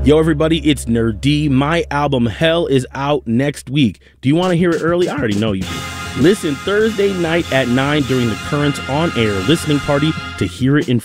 Yo, everybody, it's Nerd D. My album Hell is out next week. Do you want to hear it early? I already know you do. Listen Thursday night at 9 during the Currents on Air listening party to hear it in